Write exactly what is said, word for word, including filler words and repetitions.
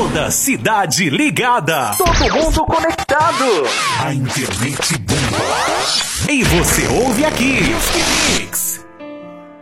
Toda a cidade ligada. Todo mundo conectado. A internet bomba. E você ouve aqui. Music Mix.